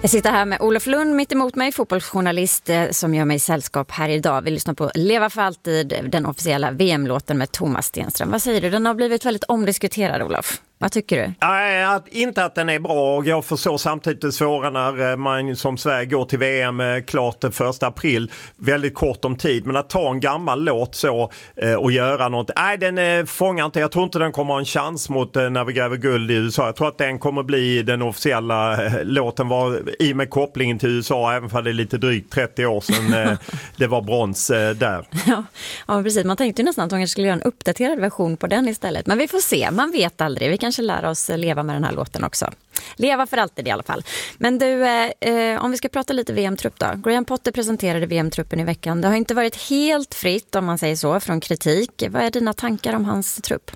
Jag sitter här med Olof Lund mitt emot mig, fotbollsjournalist som gör mig sällskap här idag. Vi lyssnar på Leva för alltid, den officiella VM-låten med Thomas Stenström. Vad säger du? Den har blivit väldigt omdiskuterad, Olof. Vad tycker du? Nej, inte att den är bra, och jag förstår samtidigt det svåra när man som Sverige går till VM klart 1 april, väldigt kort om tid. Men att ta en gammal låt så och göra något, nej, den fångar inte. Jag tror inte den kommer ha en chans mot när vi gräver guld i USA. Jag tror att den kommer bli den officiella låten, var i med kopplingen till USA, även för det är lite drygt 30 år sedan det var brons där. Ja, precis. Man tänkte ju nästan att de skulle göra en uppdaterad version på den istället. Men vi får se, man vet aldrig. Vi kanske lära oss leva med den här låten också. Leva för alltid i alla fall. Men du, om vi ska prata lite VM-trupp då. Graham Potter presenterade VM-truppen i veckan. Det har inte varit helt fritt, om man säger så, från kritik. Vad är dina tankar om hans trupp?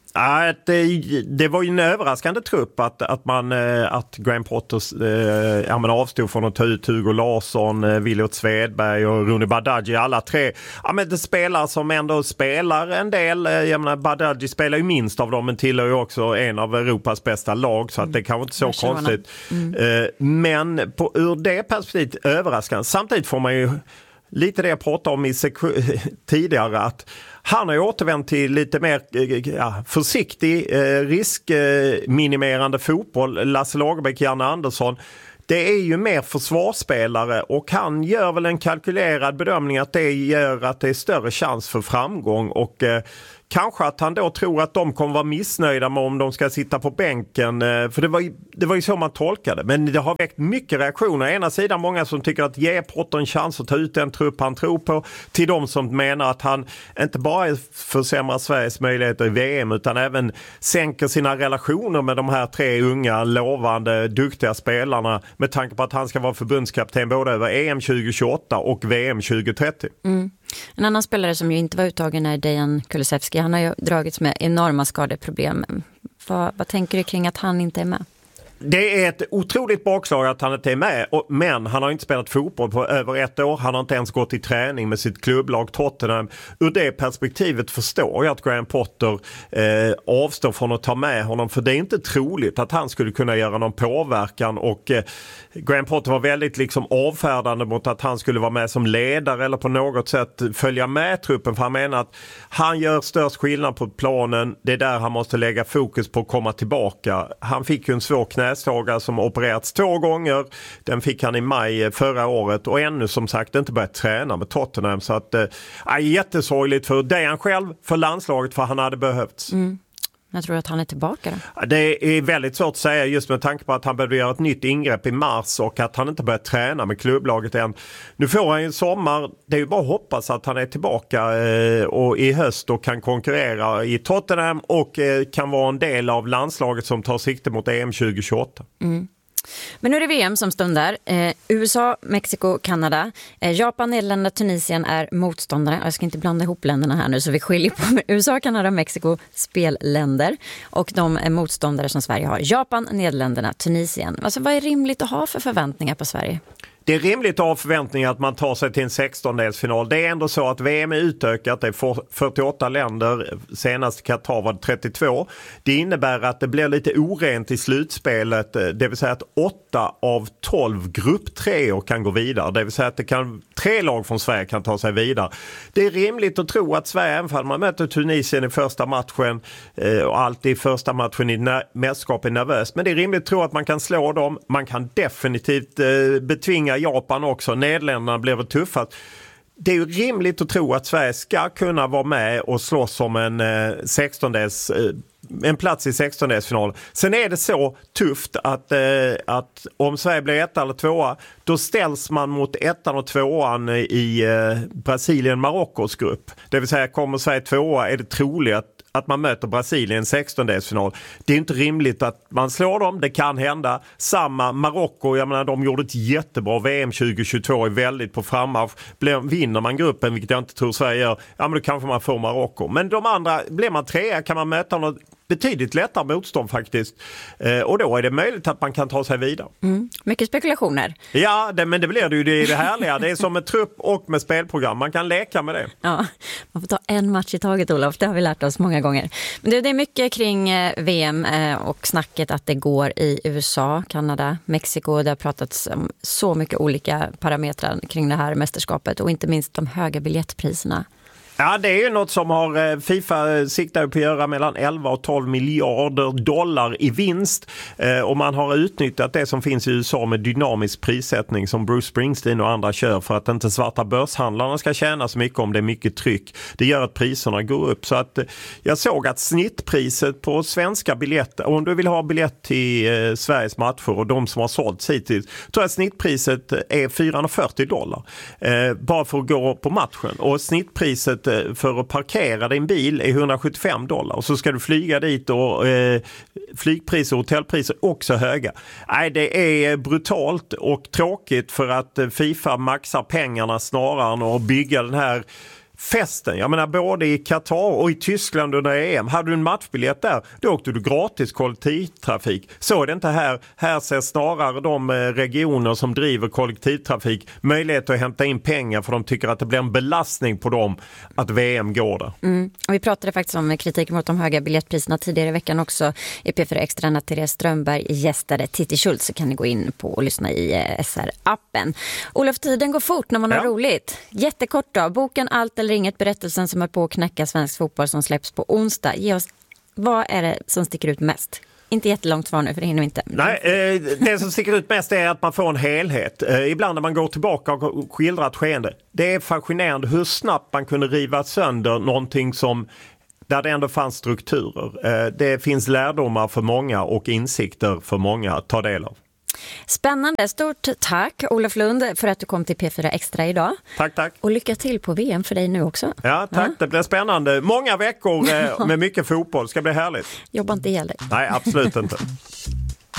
Det var ju en överraskande trupp att Graham Potter avstod från att ta ut Hugo Larsson, Williot Svedberg och Rooney Badaji, alla tre. Ja, men det spelar som ändå spelar en del. Jag menar, Badaji spelar ju minst av dem, men tillhör ju också en av Europas bästa lag, så att det kan inte så konstigt. Men ur det perspektivet överraskande. Samtidigt får man ju lite det jag pratade om tidigare, att han har ju återvänt till lite mer försiktig, riskminimerande fotboll. Lasse Lagerbäck, Janne Andersson, det är ju mer försvarsspelare, och han gör väl en kalkylerad bedömning att det gör att det är större chans för framgång, och kanske att han då tror att de kommer vara missnöjda med om de ska sitta på bänken. För det var ju så man tolkade. Men det har väckt mycket reaktioner. Ena sidan många som tycker att ge Potter en chans att ta ut den trupp han tror på. Till de som menar att han inte bara försämrar Sveriges möjligheter i VM, utan även sänker sina relationer med de här tre unga, lovande, duktiga spelarna, med tanke på att han ska vara förbundskapten både över EM 2028 och VM 2030. En annan spelare som ju inte var uttagen är Dejan Kulusevski. Han har ju dragits med enorma skadeproblem. Vad tänker du kring att han inte är med? Det är ett otroligt bakslag att han inte är med, men han har inte spelat fotboll på över 1 år. Han har inte ens gått i träning med sitt klubblag Tottenham. Ur det perspektivet förstår jag att Graham Potter avstår från att ta med honom, för det är inte troligt att han skulle kunna göra någon påverkan, och Graham Potter var väldigt avfärdande mot att han skulle vara med som ledare eller på något sätt följa med truppen, för han menar att han gör störst skillnad på planen. Det är där han måste lägga fokus på att komma tillbaka. Han fick ju en svår knäskada som opererats 2 gånger. Den fick han i maj förra året, och ännu som sagt inte börjat träna med Tottenham. Så att jättesorgligt för Dejan själv, för landslaget, för han hade behövts. Jag tror att han är tillbaka då. Det är väldigt svårt att säga, just med tanke på att han behövde göra ett nytt ingrepp i mars och att han inte börjat träna med klubblaget än. Nu får han ju en sommar. Det är ju bara att hoppas att han är tillbaka och i höst och kan konkurrera i Tottenham och kan vara en del av landslaget som tar sikte mot EM 2028. Men nu är det VM som stundar. USA, Mexiko, Kanada. Japan, Nederländerna, Tunisien är motståndare. Jag ska inte blanda ihop länderna här nu, så vi skiljer på USA, Kanada, Mexiko, spelländer. Och de är motståndare som Sverige har. Japan, Nederländerna, Tunisien. Alltså, vad är rimligt att ha för förväntningar på Sverige? Det är rimligt att ha förväntningar att man tar sig till en 16-delsfinal. Det är ändå så att VM är utökat. Det är 48 länder. Senast Qatar var det 32. Det innebär att det blir lite orent i slutspelet. Det vill säga att 8 av 12 grupptreor kan gå vidare. Det vill säga att 3 lag från Sverige kan ta sig vidare. Det är rimligt att tro att Sverige, även om man möter Tunisien i första matchen och alltid i första matchen i mästerskap är nervöst. Men det är rimligt att tro att man kan slå dem. Man kan definitivt betvinga Japan också. Nederländerna blev tuffast. Det är ju rimligt att tro att Sverige ska kunna vara med och slåss om en plats i 16-delsfinal. Sen är det så tufft att om Sverige blir 1 eller 2, då ställs man mot 1 och 2 i Brasilien-Marockos grupp. Det vill säga, kommer Sverige 2 är det troligt att man möter Brasilien 16-delsfinal. Det är inte rimligt att man slår dem. Det kan hända. Samma Marocko, jag menar, de gjorde ett jättebra VM 2022, är väldigt på frammarsch. Vinner man gruppen, vilket jag inte tror Sverige gör, ja, men då kanske man får Marocko. Men de andra, blir man 3, kan man möta något betydligt lättare motstånd faktiskt. Och då är det möjligt att man kan ta sig vidare. Mycket spekulationer. Ja, men det blir det ju det härliga. Det är som med trupp och med spelprogram. Man kan leka med det. Ja, man får ta en match i taget, Olof. Det har vi lärt oss många gånger. Men det är mycket kring VM och snacket att det går i USA, Kanada, Mexiko. Det har pratats om så mycket olika parametrar kring det här mästerskapet och inte minst de höga biljettpriserna. Ja, det är ju något som har FIFA siktar på att göra mellan 11 och 12 miljarder dollar i vinst. Och man har utnyttjat det som finns i USA med dynamisk prissättning som Bruce Springsteen och andra kör för att inte svarta börshandlarna ska tjäna så mycket om det är mycket tryck. Det gör att priserna går upp. Så att jag såg att snittpriset på svenska biljetter, om du vill ha biljett till Sveriges matcher och de som har sålts hittills, tror jag att snittpriset är 440 dollar. Bara för att gå på matchen. Och snittpriset för att parkera din bil är 175 dollar och så ska du flyga dit och flygpriser och hotellpriser också höga. Nej, det är brutalt och tråkigt för att FIFA maxar pengarna snarare än att bygga den här festen. Jag menar både i Qatar och i Tyskland under EM. Hade du en matchbiljett där, då åkte du gratis kollektivtrafik. Så är det inte här. Här ser snarare de regioner som driver kollektivtrafik möjlighet att hämta in pengar för de tycker att det blir en belastning på dem att VM går där. Och vi pratade faktiskt om kritik mot de höga biljettpriserna tidigare i veckan också i P4 Extra när Therese Strömberg gästade Titti Schultz, så kan ni gå in på och lyssna i SR-appen. Olof, tiden går fort när man har roligt. Jättekort då. Boken Allt eller inget, berättelsen som är på att knäcka svensk fotboll som släpps på onsdag. Ge oss, vad är det som sticker ut mest? Inte jättelångt svar nu, för det hinner vi inte. Nej, det som sticker ut mest är att man får en helhet. Ibland när man går tillbaka och skildrar ett skeende. Det är fascinerande hur snabbt man kunde riva sönder någonting som där det ändå fanns strukturer. Det finns lärdomar för många och insikter för många att ta del av. Spännande. Stort tack Olof Lund för att du kom till P4 Extra idag. Tack. Och lycka till på VM för dig nu också. Ja, tack. Ja. Det blir spännande. Många veckor med mycket fotboll. Ska bli härligt. Jobba inte ihjäl dig. Nej, absolut inte.